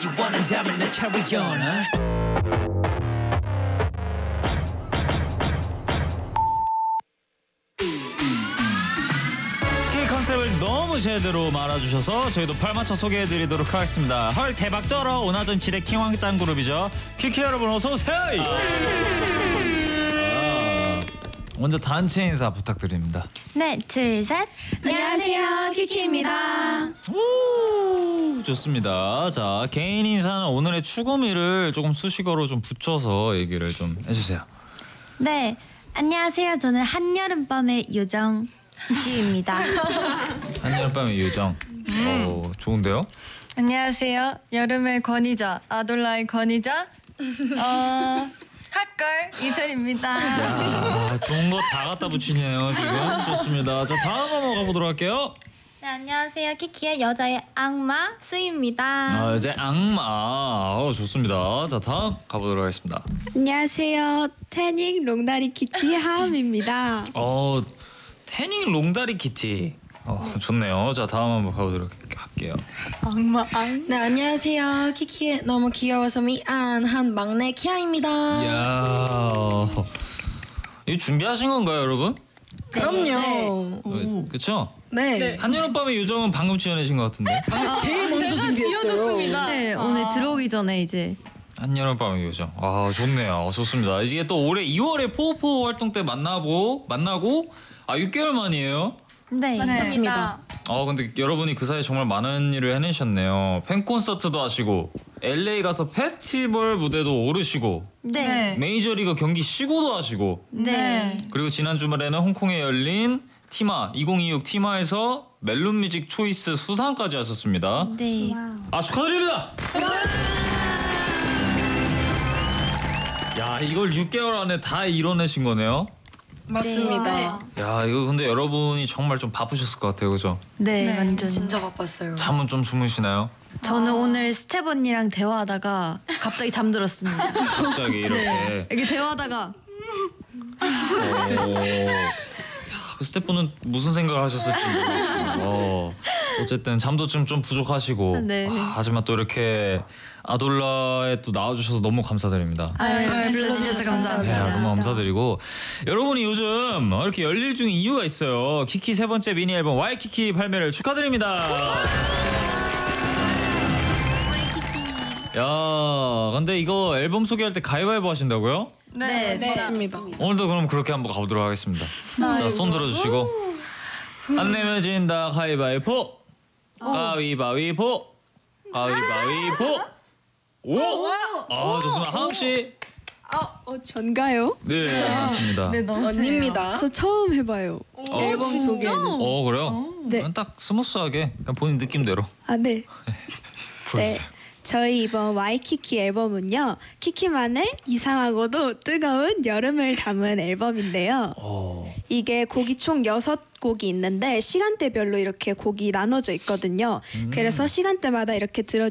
끝까지 원한다면 나 carry on. 이 컨셉을 너무 제대로 말아주셔서 저희도 발맞춰 소개해드리도록 하겠습니다. 헐 대박 쩔어 오나전 지대 킹왕짱 그룹이죠. 키키 여러분 어서 오세요. 먼저 단체 인사 부탁드립니다. 네, 둘, 셋. 안녕하세요, 키키입니다. 오, 좋습니다. 자, 개인 인사는 오늘의 추구미를 조금 수식어로 좀 붙여서 얘기를 좀 해주세요. 네, 안녕하세요. 저는 한여름밤의 요정지입니다. 한여름밤의 요정. 좋은데요? 안녕하세요, 여름의 권위자, 아돌라의 권위자, 핫걸 이슬입니다. 야, 좋은 거 다 갖다 붙이네요 지금. 좋습니다. 자, 다음 한번 가보도록 할게요. 네, 안녕하세요. 키키의 여자의 악마 수입니다. 이제 악마. 좋습니다. 자, 다음 가보도록 하겠습니다. 안녕하세요, 태닝 롱다리 키티 하음입니다. 태닝 롱다리 키티. 좋네요. 자, 다음 한번 가보도록 할게요. 네, 안녕하세요, 키키의 너무 귀여워서 미안한 막내 키아입니다. 이야, 이거 준비하신 건가요, 여러분? 그럼요. 그렇죠? 네. 한여름밤의 요정은 방금 지어내신 것 같은데. 제일 먼저 준비했어요. 네, 오늘 들어오기 전에 이제 한여름밤의 요정. 좋네요. 좋습니다. 이게 또 올해 2월에 포포 활동 때 만나고 6개월 만이에요. 네, 맞습니다. 근데 여러분이 그 사이에 정말 많은 일을 해내셨네요. 팬 콘서트도 하시고 LA 가서 페스티벌 무대도 오르시고 네. 메이저리그 경기 시구도 하시고 네. 그리고 지난 주말에는 홍콩에 열린 티마 2026 티마에서 멜론 뮤직 초이스 수상까지 하셨습니다. 네. 축하드립니다. 야, 이걸 6개월 안에 다 이뤄내신 거네요. 맞습니다. 야, 이거 근데 여러분이 정말 좀 바쁘셨을 것 같아요, 그죠? 네, 완전. 진짜 바빴어요. 잠은 좀 주무시나요? 저는 오늘 스텝 언니랑 대화하다가 갑자기 잠들었습니다. 갑자기 이렇게. 네. 이렇게 대화하다가 그 스태프는 무슨 생각을 하셨을지 모르겠어요. 어쨌든 잠도 좀 부족하시고. 네. 하지만 또 이렇게 아돌라에 또 나와주셔서 너무 감사드립니다. 불러주셔서 감사합니다. 네, 너무 감사드리고 여러분이 요즘 이렇게 열일 중인 이유가 있어요. 키키 세 번째 미니 앨범 와이키키 발매를 축하드립니다. 야, 근데 이거 앨범 소개할 때 가위바위보 하신다고요? 네, 맞습니다. 오늘도 그럼 그렇게 한번 가보도록 하겠습니다. 자, 손 들어주시고 안 내면 진다 가위바위보. 가위바위보. 가위바위보. 오! 좋습니다. 하은 씨. 전가요? 네, 맞습니다. 언니입니다. 저 처음 해봐요. 앨범 소개는. 그래요? 네. 그냥 딱 스무스하게 그냥 본인 느낌대로 아, 네. 보여주세요. 저희 이번 와이키키 앨범은요. 키키만의 이상하고도 뜨거운 여름을 담은 앨범인데요. 이게 곡이 총 6곡이 있는데 시간대별로 이렇게 곡이 나눠져 있거든요. 그래서 시간대마다 이렇게